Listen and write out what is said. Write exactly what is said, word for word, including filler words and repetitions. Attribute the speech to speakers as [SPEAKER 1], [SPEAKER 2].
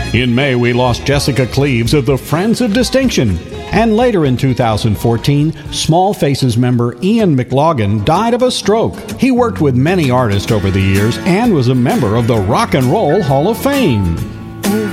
[SPEAKER 1] In May, we lost Jessica Cleaves of the Friends of Distinction. And later in two thousand fourteen, Small Faces member Ian McLaughlin died of a stroke. He worked with many artists over the years and was a member of the Rock and Roll Hall of Fame.